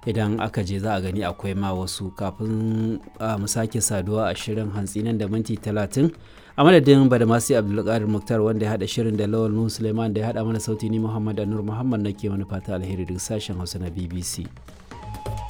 idan aka je za a gani akwai ma wasu. Kafin mu sake saduwa a shirin hantsi nan da minti 30 a madadin Badamasi Abdulkadir Muktar wanda ya haɗa shirin da Lawal Nuhu Suleiman da ya haɗa mana sauti, ni Muhammad Anur Muhammad nake mana fata alheri daga sashen Hausa na BBC.